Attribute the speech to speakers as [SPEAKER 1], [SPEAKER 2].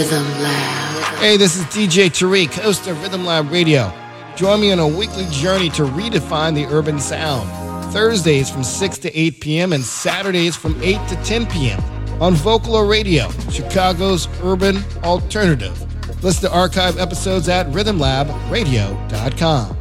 [SPEAKER 1] Hey, this is DJ Tariq, host of Rhythm Lab Radio. Join me on a weekly journey to redefine the urban sound. Thursdays from 6 to 8 p.m. and Saturdays from 8 to 10 p.m. on Vocalo Radio, Chicago's urban alternative. Listen to archive episodes at rhythmlabradio.com.